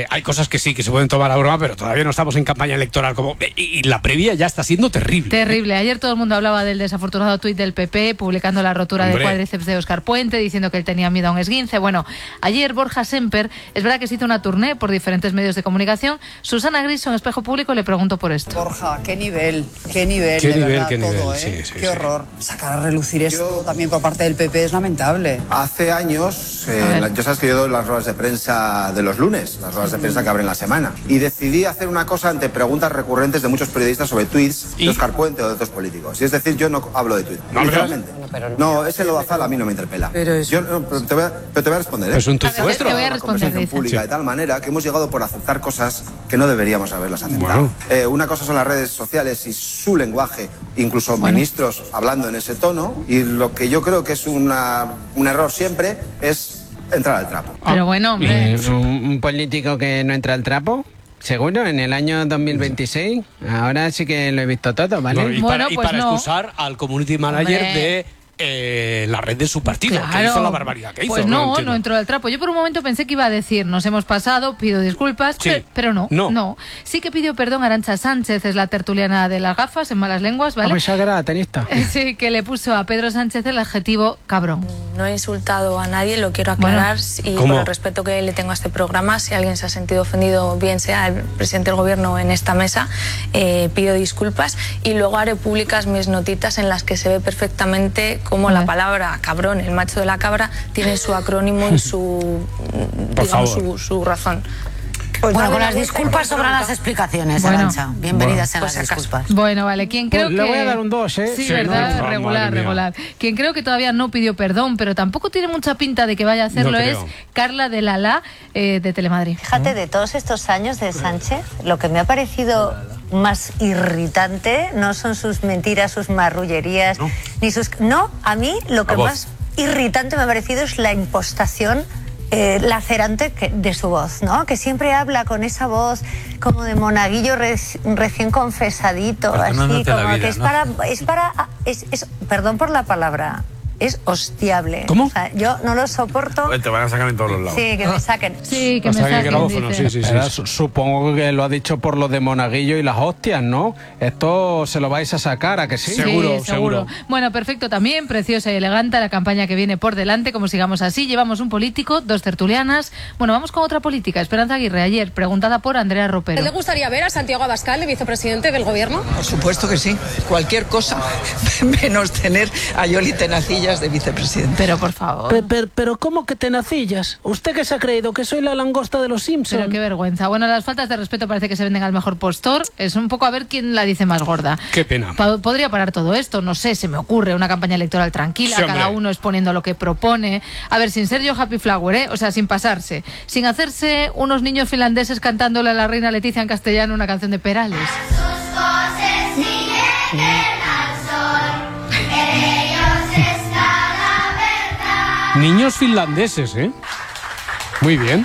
hay cosas que sí, que se pueden tomar a broma, pero todavía no estamos en campaña electoral. Y la previa ya está siendo terrible. Terrible. Ayer todo el mundo hablaba del desafortunado tuit del PP, publicando la rotura de cuádriceps de Óscar Puente, diciendo que él tenía miedo a un esguince. Bueno, ayer Borja Semper, es verdad que se hizo una tournée por diferentes medios de comunicación. Susana Griso en Espejo Público le preguntó por esto. Borja, qué nivel, qué horror. Sacar a relucir esto también por parte del PP es lamentable. Hace años, ya sabes que yo doy las ruedas de prensa de los lunes, las ruedas de prensa que abren la semana, y decidí hacer una cosa ante preguntas recurrentes de muchos periodistas sobre tuits de Óscar Puente o de otros políticos. Y es decir, yo no hablo de tuits, literalmente. No, ese lodazal a mí no me interpela. Pero te voy a responder. Es un tuit vuestro. Te voy a responder, pública de tal manera que hemos llegado por aceptar cosas que no deberíamos haberlas aceptado. Una cosa son las redes sociales y su lenguaje, incluso ministros hablando en ese tono, y lo que yo creo que es un error siempre es entrar al trapo. Pero bueno, hombre. Un político que no entra al trapo, seguro, en el año 2026, ahora sí que lo he visto todo, ¿vale? No, y para excusar al community manager de la red de su partido, que hizo la barbaridad que hizo. Pues no entró al trapo. Yo por un momento pensé que iba a decir, nos hemos pasado, pido disculpas, pero no. Sí que pidió perdón a Arantxa Sánchez, es la tertuliana de las gafas, en malas lenguas, ¿vale? Hombre, ya que era tenista. Sí, que le puso a Pedro Sánchez el adjetivo cabrón. No he insultado a nadie, lo quiero aclarar, y por el respeto que le tengo a este programa, si alguien se ha sentido ofendido, bien sea el presidente del gobierno en esta mesa, pido disculpas, y luego haré públicas mis notitas en las que se ve perfectamente cómo la palabra cabrón, el macho de la cabra, tiene su acrónimo y su razón. Pues bueno, con las disculpas sobran las explicaciones, Arantxa. Bienvenidas a las disculpas. Bueno, vale, quien creo que... Le voy a dar un 2, ¿eh? Sí, verdad, regular. Quien creo que todavía no pidió perdón, pero tampoco tiene mucha pinta de que vaya a hacerlo, es Carla de Lala, de Telemadrid. Fíjate, de todos estos años de Sánchez, lo que me ha parecido más irritante no son sus mentiras, sus marrullerías, ni sus... No, a mí lo que más irritante me ha parecido es la impostación lacerante de su voz, ¿no? Que siempre habla con esa voz como de monaguillo recién confesadito, así como que perdón por la palabra, es hostiable. ¿Cómo? O sea, yo no lo soporto. Te van a sacar en todos los lados. Sí, que me saquen. Sí, que me saquen. Supongo que lo ha dicho por lo de monaguillo y las hostias, ¿no? Esto se lo vais a sacar, ¿a que sí? Seguro. Bueno, perfecto también, preciosa y elegante la campaña que viene por delante, como sigamos así. Llevamos un político, 2 tertulianas. Bueno, vamos con otra política. Esperanza Aguirre, ayer, preguntada por Andrea Ropero. ¿Le gustaría ver a Santiago Abascal de vicepresidente del gobierno? Por supuesto que sí. Cualquier cosa, menos tener a Yoli Tenacillas de vicepresidente. Pero por favor. Pero ¿cómo que tenacillas? ¿Usted qué se ha creído? ¿Que soy la langosta de los Simpsons? Pero qué vergüenza. Bueno, las faltas de respeto parece que se venden al mejor postor. Es un poco a ver quién la dice más gorda. Qué pena. Podría parar todo esto, no sé, se me ocurre una campaña electoral tranquila, cada uno exponiendo lo que propone. A ver, sin ser yo Happy Flower, o sea, sin pasarse. Sin hacerse unos niños finlandeses cantándole a la reina Leticia en castellano una canción de Perales. Niños finlandeses, ¿eh? Muy bien.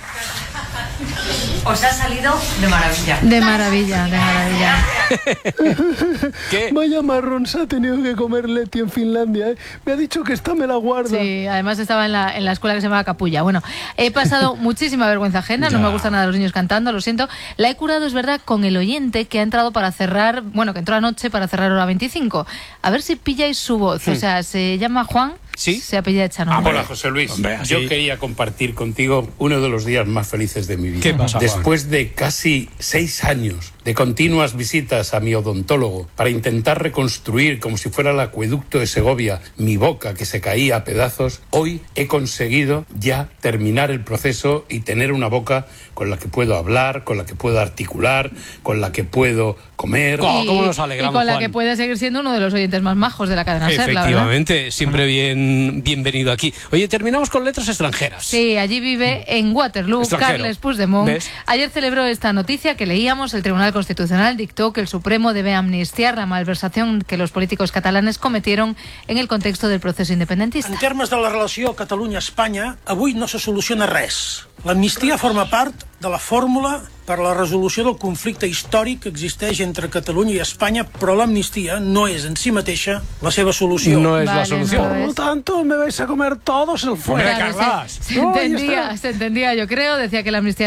Os ha salido de maravilla. De maravilla. ¿Qué? Vaya marrón se ha tenido que comer Leti en Finlandia, ¿eh? Me ha dicho que esta me la guarda. Sí, además estaba en la escuela que se llamaba Capulla. Bueno, he pasado muchísima vergüenza ajena, no me gustan nada los niños cantando, lo siento. La he curado, es verdad, con el oyente que ha entrado para cerrar, que entró anoche para cerrar hora 25. A ver si pilláis su voz. O sea, se llama Juan. ¿Sí? Se apellida Echanovic. Hola, José Luis. Yo quería compartir contigo uno de los días más felices de mi vida. ¿Qué pasa, Juan? Después de casi 6 años de continuas visitas a mi odontólogo para intentar reconstruir, como si fuera el acueducto de Segovia, mi boca que se caía a pedazos, hoy he conseguido ya terminar el proceso y tener una boca con la que puedo hablar, con la que puedo articular, con la que puedo comer. ¿Cómo nos alegramos, y con la Juan? que puede seguir siendo uno de los oyentes más majos de la cadena SER, la verdad. Efectivamente, siempre bienvenido aquí. Oye, terminamos con letras extranjeras. Sí, allí vive en Waterloo Carles Puigdemont. ¿Ves? Ayer celebró esta noticia que leíamos. El Tribunal Constitucional dictó que el Supremo debe amnistiar la malversación que los políticos catalanes cometieron en el contexto del proceso independentista. En termes de la relació Catalunya-Espanya, avui no se soluciona res. L'amnistia forma part de la fórmula per a la resolució del conflicte històric que existeix entre Catalunya i Espanya, però l'amnistia no és en si mateixa la seva solució. No es la solución. Por lo tanto, me vais a comer todos el fuego. Se entendía, yo creo, decía que la amnistía